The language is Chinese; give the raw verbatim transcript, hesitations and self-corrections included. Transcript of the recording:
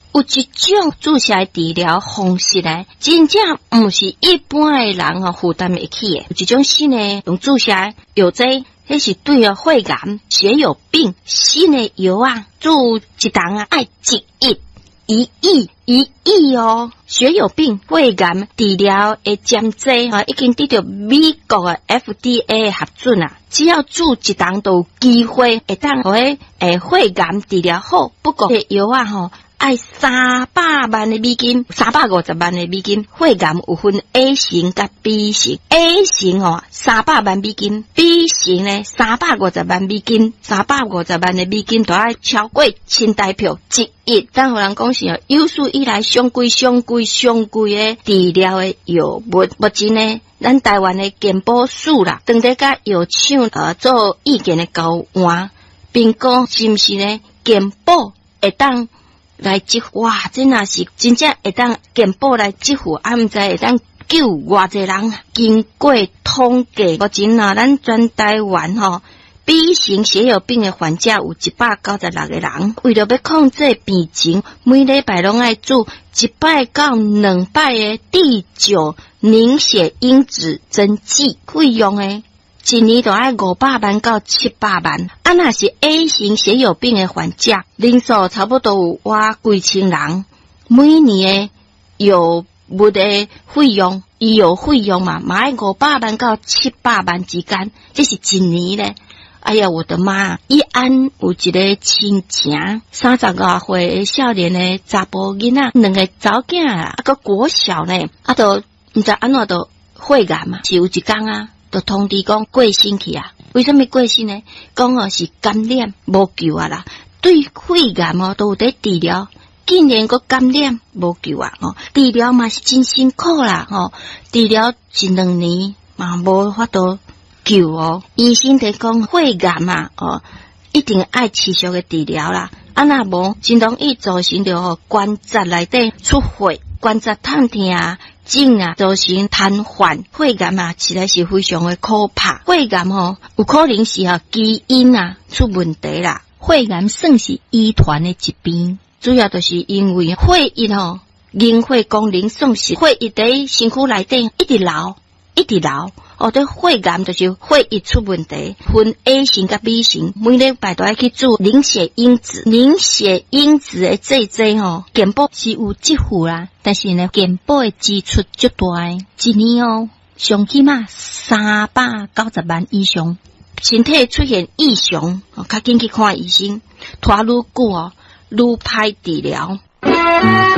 有一种注射治疗方式呢，真正毋是一般的人哦负担得起的。有一种新的用注射药剂，迄是对啊血癌、血友病新的药啊，注一档啊爱一亿。一亿一亿哦，血友病、血癌治疗的针剂啊，已经得到美国的 F D A 核准啊。只要注一档都有机会会当互诶诶血癌治疗好。不过这药啊吼，爱三百万的美金，三百五十万的美金。血癌有分 A 型甲 B 型 ，A 型哦三百万美金 ，B 型呢三百五十万美金，三百五十万的美金都爱超过亲代票一亿。当有人讲是哦，有史以来上贵、上贵、上贵的治疗的药物，目前呢，咱台湾的健保署啦，当在甲药厂呃做意见的交换，并讲是毋是呢？健保会当来支付，哇，这若是真正会当健保来支付，啊，毋知会当救偌济人。经过统计，目前啊，咱全台湾吼。B 型血友病的患者有一百九十六个人，为了要控制病情，每礼拜拢爱注一百到两百的第九凝血因子针剂，费用诶，一年就爱五百万到七百万。啊，若是 A 型血友病的患者，人数差不多有哇几千人，每年的药物的费用，医药费用嘛，嘛爱五百万到七百万之间，这是一年咧。哎呀，我的妈！伊安有一个亲情，三十五岁的少年的查甫囡仔，两个查囝啊，啊个国小呢，啊都毋知安怎都血癌嘛，是有一天啊，都通知讲过身去啊。为什么过身呢？讲哦是感染无救啊啦，对血癌哦都有在治疗，竟然个感染无救啊！哦，治疗嘛是真辛苦啦，哦，治疗一两年嘛无法度。救哦，医生在讲血癌嘛，哦，一定爱持续的治疗啦。啊那无，真容易造成着哦关节内底出血，关节痛痛啊、颈啊，造成瘫痪。血癌嘛，实在是非常的可怕。血癌吼，有可能是啊基因啊出问题啦。血癌算是遗传的疾病，主要就是因为血液吼凝血功能丧失，血液在身躯内底一直流，一直流。哦，对血癌就是血液出问题，分 A 型甲 B 型，每礼拜都要去注凝血因子，凝血因子的这这吼，健保是有支付啦，但是呢，健保的支出足大，一年哦，上起码三百九十万以上，身体出现异常，哦，较紧去看医生，拖愈久哦，愈歹治疗。